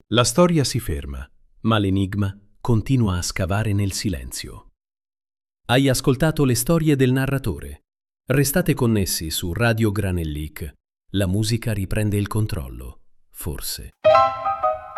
La storia si ferma, ma l'enigma continua a scavare nel silenzio. Hai ascoltato le storie del narratore. Restate connessi su Radio Granellic. La musica riprende il controllo, forse.